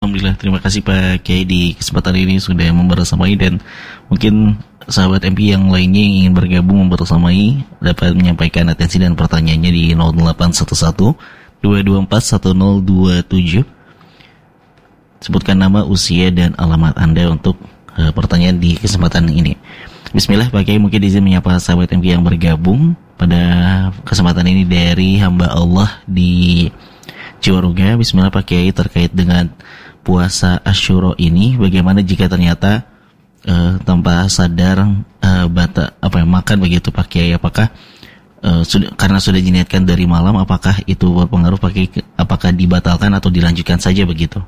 Alhamdulillah, terima kasih Pak Kiai di kesempatan ini sudah membersamai, dan mungkin sahabat MP yang lainnya yang ingin bergabung membersamai dapat menyampaikan atensi dan pertanyaannya di 0811 224 1027. Sebutkan nama, usia, dan alamat Anda untuk pertanyaan di kesempatan ini. Bismillah Pak Kiai, mungkin izin menyapa sahabat MP yang bergabung pada kesempatan ini dari hamba Allah di Ciwaruga. Bismillah Pak Kiai, terkait dengan puasa Asyura ini, bagaimana jika ternyata tanpa sadar makan begitu Pak Kiai? Apakah karena sudah diniatkan dari malam, apakah itu berpengaruh Pak Kiai? Apakah dibatalkan atau dilanjutkan saja begitu?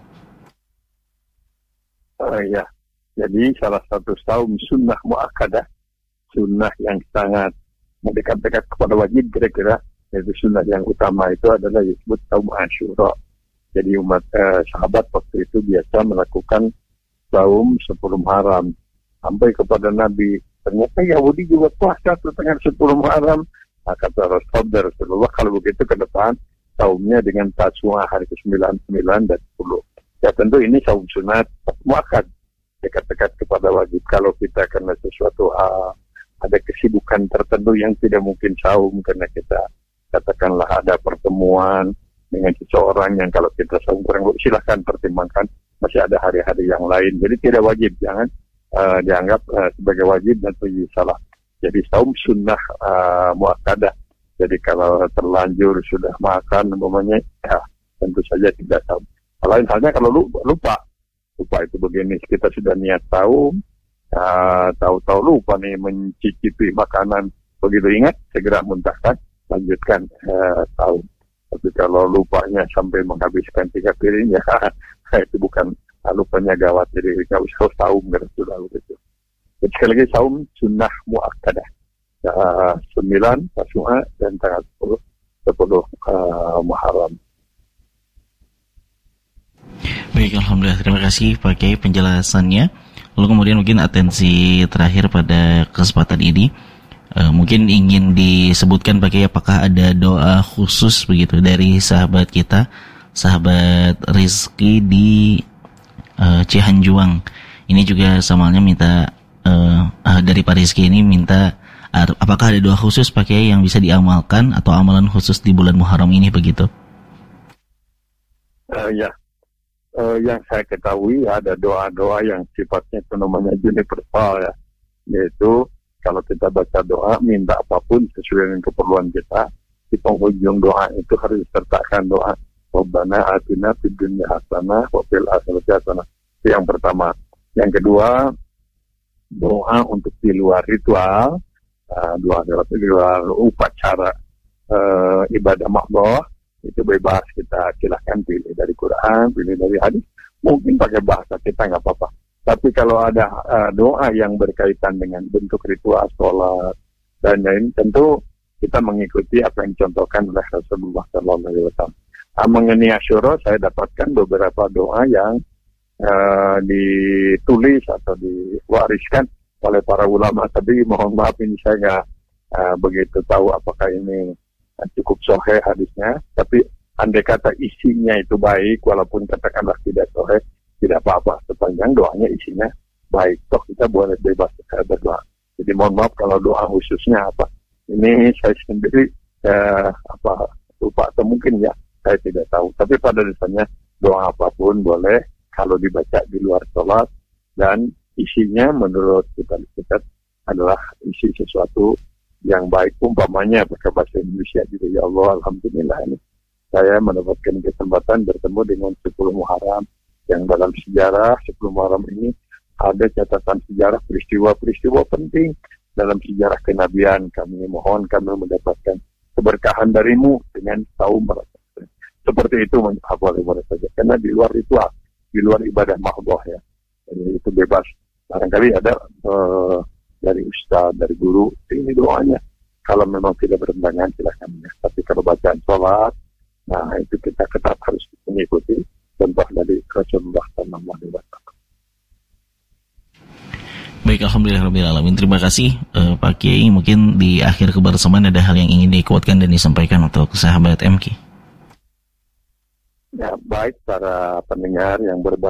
Ya, jadi salah satu saum sunnah muakkadah, sunnah yang sangat mendekat-dekat kepada wajib, kira-kira yaitu sunnah yang utama itu adalah disebut saum Asyura. Jadi umat sahabat waktu itu biasa melakukan saum 10 Muharram sampai kepada Nabi. Ternyata Yahudi juga puasa tengah 10 Muharram. Nah, kata Rasulullah, kalau begitu ke depan saumnya dengan Tasu'a hari ke-9, 9 dan 10. Ya tentu ini saum sunat muakkad, dekat-dekat kepada wajib. Kalau kita karena sesuatu ada kesibukan tertentu yang tidak mungkin saum, karena kita katakanlah ada pertemuan dengan seseorang yang kalau kita saum kurang, silahkan pertimbangkan, masih ada hari-hari yang lain. Jadi tidak wajib, jangan dianggap sebagai wajib dan itu salah. Jadi saum sunnah muakkadah. Jadi kalau terlanjur sudah makan umpamanya, ya tentu saja tidak saum. Lain halnya kalau lupa itu begini, kita sudah niat saum, tahu-tahu lupa nih mencicipi makanan, begitu ingat segera muntahkan, lanjutkan saum. Tapi kalau lupanya sampai menghabiskan 3 piring, ya itu bukan lupanya gawat, jadi nggak usah saum karena sudah begitu. Jadi sekali lagi saum sunnah muakkadah, 9 Tasu'a dan tanggal 10 Muharram. Baik, Alhamdulillah, terima kasih Pak Kiai penjelasannya. Lalu kemudian mungkin atensi terakhir pada kesempatan ini, mungkin ingin disebutkan Pak Kiai, apakah ada doa khusus begitu dari sahabat kita, sahabat Rizky di Cihanjuang. Ini juga samanya minta dari Pak Rizky ini minta apakah ada doa khusus Pak Kiai yang bisa diamalkan atau amalan khusus di bulan Muharram ini begitu? Yang saya ketahui ada doa-doa yang sifatnya itu namanya universal ya, yaitu kalau kita baca doa minta apapun sesuai dengan keperluan kita, di penghujung doa itu harus disertakan doa Rabbana atina fid dunya hasanah wa fil akhirati hasanah. Itu yang pertama. Yang kedua, doa untuk di luar ritual, doa di luar upacara ibadah mahdoh, itu bebas, kita silahkan pilih dari Quran, pilih dari hadis, mungkin pakai bahasa kita nggak apa-apa. Tapi kalau ada doa yang berkaitan dengan bentuk ritual, sholat, dan lain, tentu kita mengikuti apa yang dicontohkan oleh Rasulullah SAW. Mengenai Asyura, saya dapatkan beberapa doa yang ditulis atau diwariskan oleh para ulama. Tapi mohon maaf, ini saya nggak begitu tahu apakah ini cukup sahih hadisnya, tapi andai kata isinya itu baik, walaupun katakanlah tidak sahih, tidak apa-apa sepanjang doanya isinya baik. Toh kita boleh bebas berdoa. Jadi mohon maaf kalau doa khususnya apa. Ini saya sendiri lupa atau mungkin ya saya tidak tahu. Tapi pada dasarnya doa apapun boleh kalau dibaca di luar sholat dan isinya menurut kita adalah isi sesuatu yang baik. Umpamanya pakai bahasa Indonesia gitu, ya Allah alhamdulillah ini saya mendapatkan kesempatan bertemu dengan 10 Muharram yang dalam sejarah 10 Muharram ini ada catatan sejarah peristiwa-peristiwa penting dalam sejarah kenabian. Kami mohon kami mendapatkan keberkahan darimu dengan saum Ramadan. Seperti itu boleh saja, karena di luar ritual, di luar ibadah mahdoh ya. Jadi itu bebas. Barangkali ada dari ustaz, dari guru, ini doanya. Kalau memang tidak bertentangan silahkan ya. Tapi kalau bacaan sholat, nah itu kita tetap harus mengikuti contoh dari Rasulullah SAW. Baik, alhamdulillahirrahmanirrahim. Terima kasih Pak Kiai. Mungkin di akhir kebersamaan ada hal yang ingin dikuatkan dan disampaikan untuk sahabat MK. Ya, baik para pendengar yang berbahasa